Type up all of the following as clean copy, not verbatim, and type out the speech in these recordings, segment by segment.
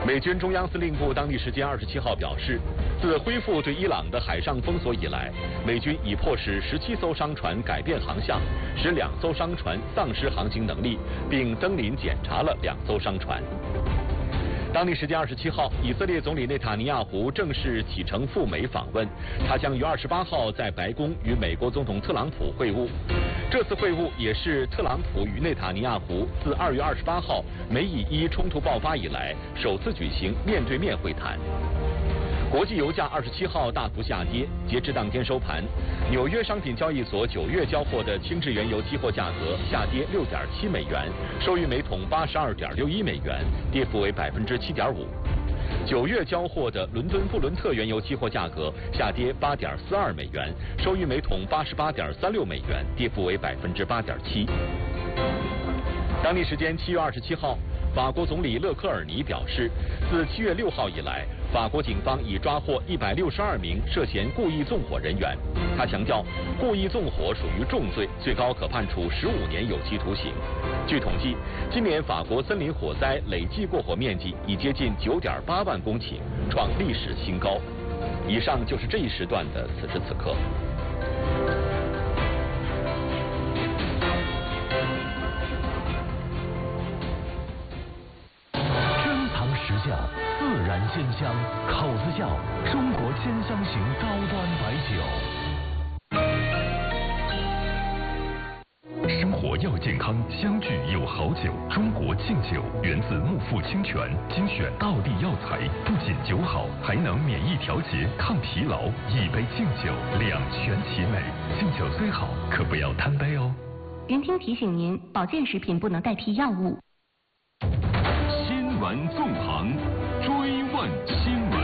美军中央司令部当地时间27号表示，自恢复对伊朗的海上封锁以来，美军已迫使17艘商船改变航向，使2艘商船丧失航行能力，并登临检查了2艘商船。当地时间27号，以色列总理内塔尼亚胡正式启程赴美访问，他将于28号在白宫与美国总统特朗普会晤。这次会晤也是特朗普与内塔尼亚胡自2月28号美以伊冲突爆发以来首次举行面对面会谈。国际油价27号大幅下跌，截至当天收盘，纽约商品交易所9月交货的轻质原油期货价格下跌6.7美元，收于每桶82.61美元，跌幅为7.5%。9月交货的伦敦布伦特原油期货价格下跌8.42美元，收于每桶88.36美元，跌幅为8.7%。当地时间7月27号。法国总理勒科尔尼表示，自7月6号以来，法国警方已抓获162名涉嫌故意纵火人员。他强调，故意纵火属于重罪，最高可判处15年有期徒刑。据统计，今年法国森林火灾累计过火面积已接近9.8万公顷，创历史新高。以上就是这一时段的此时此刻。 自然鲜香，口子窖中国鲜香型高端白酒。生活要健康，相聚有好酒。中国敬酒源自木富清泉，精选道地药材，不仅酒好，还能免疫调节、抗疲劳。一杯敬酒，两全其美。敬酒虽好，可不要贪杯哦。 云听提醒您，保健食品不能代替药物。 新闻纵横，追问新闻。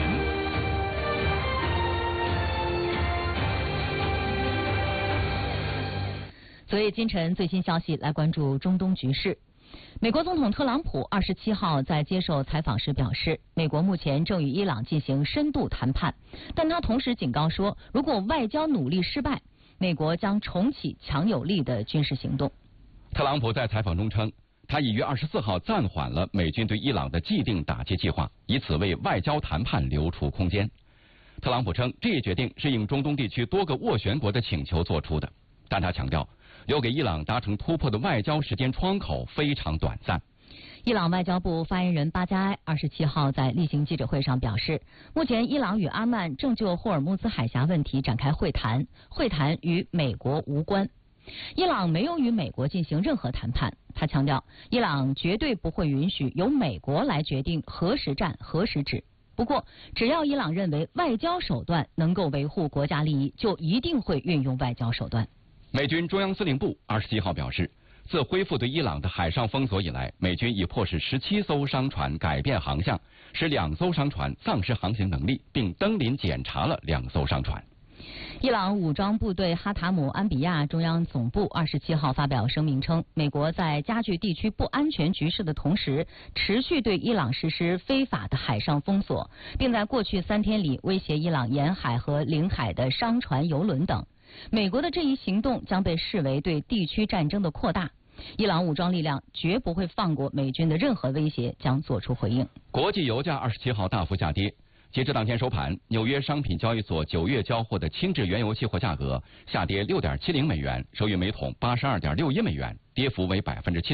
昨夜今晨最新消息，来关注中东局势。美国总统特朗普27号在接受采访时表示，美国目前正与伊朗进行深度谈判，但他同时警告说，如果外交努力失败，美国将重启强有力的军事行动。 特朗普在采访中称，他已于24号暂缓了美军对伊朗的既定打击计划，以此为外交谈判留出空间。特朗普称，这一决定是应中东地区多个斡旋国的请求做出的，但他强调，留给伊朗达成突破的外交时间窗口非常短暂。 伊朗外交部发言人巴加埃27号在例行记者会上表示，目前伊朗与阿曼正就霍尔木兹海峡问题展开会谈，会谈与美国无关。伊朗没有与美国进行任何谈判，他强调，伊朗绝对不会允许由美国来决定何时战何时止。不过，只要伊朗认为外交手段能够维护国家利益，就一定会运用外交手段。 美军中央司令部27号表示，自恢复对伊朗的海上封锁以来，美军已迫使17艘商船改变航向，使2艘商船丧失航行能力，并登临检查了2艘商船。 伊朗武装部队哈塔姆安比亚中央总部27号发表声明称，美国在加剧地区不安全局势的同时，持续对伊朗实施非法的海上封锁，并在过去3天里威胁伊朗沿海和领海的商船、邮轮等。美国的这一行动将被视为对地区战争的扩大。伊朗武装力量绝不会放过美军的任何威胁，将作出回应。 国际油价27号大幅下跌。截至当天收盘，纽约商品交易所9月交货的轻质原油期货价格下跌6.70美元，收于每桶82.61美元，跌幅为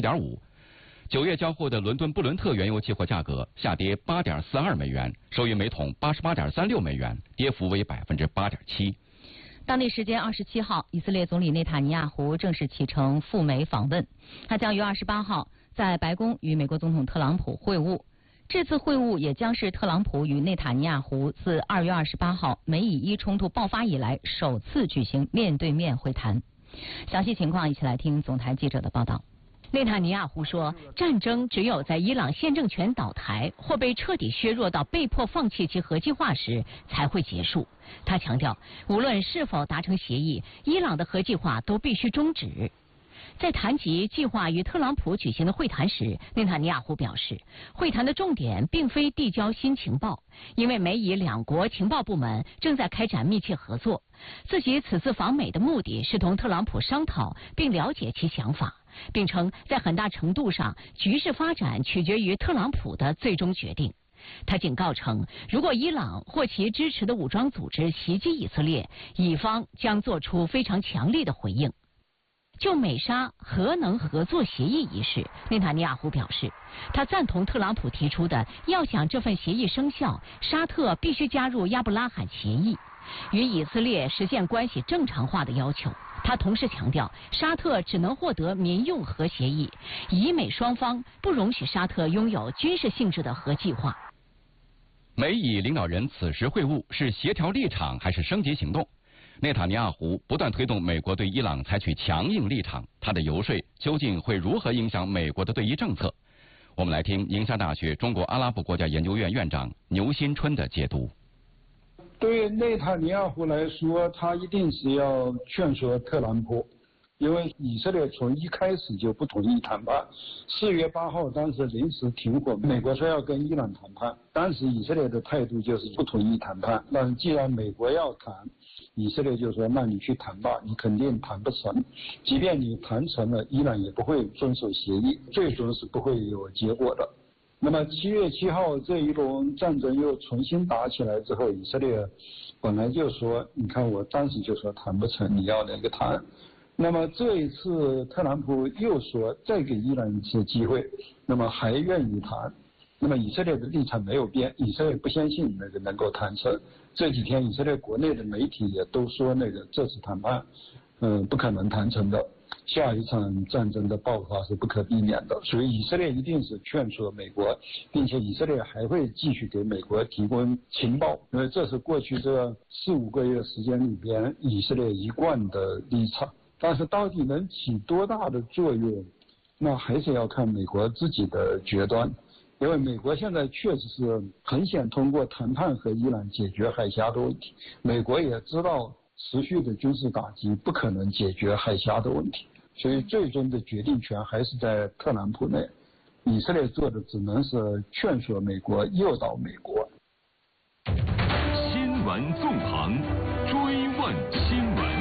7.5%。9月交货的伦敦布伦特原油期货价格下跌8.42美元，收于每桶88.36美元，跌幅为8.7%。 当地时间27号，以色列总理内塔尼亚胡正式启程赴美访问，他将于28号在白宫与美国总统特朗普会晤。这次会晤也将是特朗普与内塔尼亚胡自2月28号美以伊冲突爆发以来首次举行面对面会谈。详细情况一起来听总台记者的报道。 内塔尼亚胡说，战争只有在伊朗现政权倒台或被彻底削弱到被迫放弃其核计划时才会结束。他强调，无论是否达成协议，伊朗的核计划都必须终止。在谈及计划与特朗普举行的会谈时，内塔尼亚胡表示，会谈的重点并非递交新情报，因为美以2国情报部门正在开展密切合作。自己此次访美的目的是同特朗普商讨并了解其想法，并称在很大程度上，局势发展取决于特朗普的最终决定。 他警告称，如果伊朗或其支持的武装组织袭击以色列，以方将做出非常强烈的回应。就美沙核能合作协议一事，内塔尼亚胡表示，他赞同特朗普提出的要想这份协议生效，沙特必须加入亚伯拉罕协议，与以色列实现关系正常化的要求。他同时强调，沙特只能获得民用核协议，以美双方不容许沙特拥有军事性质的核计划。 美以领导人此时会晤是协调立场还是升级行动？内塔尼亚胡不断推动美国对伊朗采取强硬立场，他的游说究竟会如何影响美国的对伊政策？我们来听宁夏大学中国阿拉伯国家研究院院长牛新春的解读。 对内塔尼亚胡来说，他一定是要劝说特朗普，因为以色列从一开始就不同意谈判。4月8号当时临时停火，美国说要跟伊朗谈判，当时以色列的态度就是不同意谈判。那既然美国要谈，以色列就说那你去谈吧，你肯定谈不成，即便你谈成了，伊朗也不会遵守协议，最终是不会有结果的。那么7月7号这一轮战争又重新打起来之后，以色列本来就说，你看我当时就说谈不成，你要哪个谈？那么这一次特朗普又说再给伊朗一次机会，那么还愿意谈。那么以色列的立场没有变，以色列不相信那个能够谈成。这几天以色列国内的媒体也都说那个这次谈判，不可能谈成的。下一场战争的爆发是不可避免的，所以以色列一定是劝说美国，并且以色列还会继续给美国提供情报，因为这是过去这4-5个月时间里边以色列一贯的立场。但是到底能起多大的作用，那还是要看美国自己的决断。因为美国现在确实是很想通过谈判和伊朗解决海峡的问题，美国也知道持续的军事打击不可能解决海峡的问题，所以最终的决定权还是在特朗普内。以色列做的只能是劝说美国，诱导美国。 新闻纵横，追问新闻。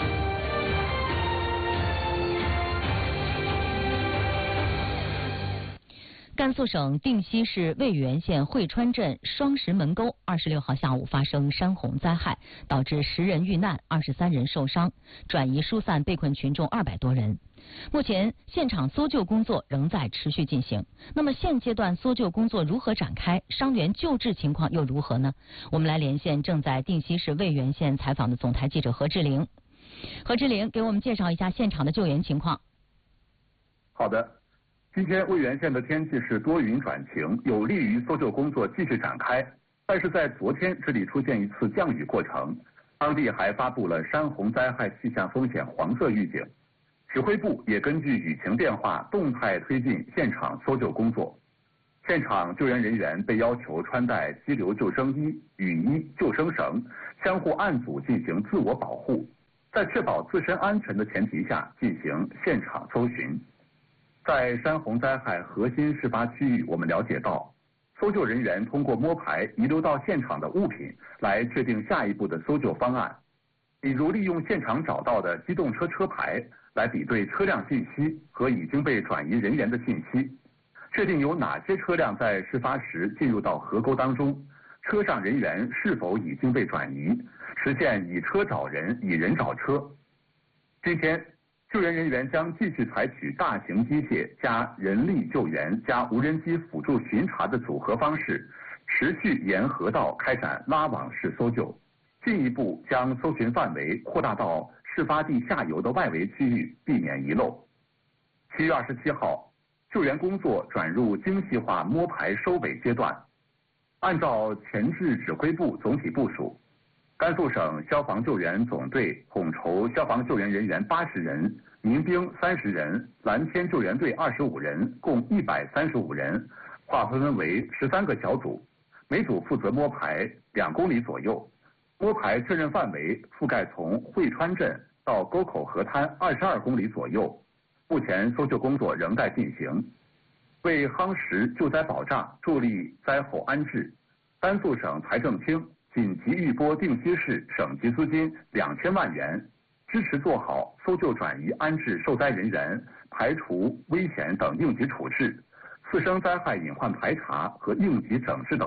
甘肃省定西市渭源县汇川镇双石门沟26号下午发生山洪灾害，导致10人遇难，23人受伤，转移疏散被困群众200多人。目前现场搜救工作仍在持续进行。那么现阶段搜救工作如何展开？伤员救治情况又如何呢？我们来连线正在定西市渭源县采访的总台记者何志玲。何志玲给我们介绍一下现场的救援情况。 好的。今天渭源县的天气是多云转晴，有利于搜救工作继续展开。但是在昨天这里出现一次降雨过程，当地还发布了山洪灾害气象风险黄色预警。指挥部也根据雨情变化动态推进现场搜救工作。现场救援人员被要求穿戴激流救生衣、雨衣、救生绳，相互按组进行自我保护，在确保自身安全的前提下进行现场搜寻。在山洪灾害核心事发区域，我们了解到，搜救人员通过摸排遗留到现场的物品来确定下一步的搜救方案，比如利用现场找到的机动车车牌来比对车辆信息和已经被转移人员的信息，确定有哪些车辆在事发时进入到河沟当中，车上人员是否已经被转移，实现以车找人、以人找车。今天救援人员将继续采取大型机械加人力救援加无人机辅助巡查的组合方式，持续沿河道开展拉网式搜救，进一步将搜寻范围扩大到事发地下游的外围区域，避免遗漏。7月27号，救援工作转入精细化摸排收尾阶段。按照前置指挥部总体部署，甘肃省消防救援总队统筹消防救援人员80人，民兵30人，蓝天救援队25人，共135人，划分为13个小组，每组负责摸排2公里左右。摸排确认范围覆盖从汇川镇到沟口河滩22公里左右。目前搜救工作仍在进行。为夯实救灾保障，助力灾后安置，甘肃省财政厅紧急预拨定西市省级资金2000万元，支持做好搜救转移安置受灾人员、排除危险等应急处置、次生灾害隐患排查和应急整治等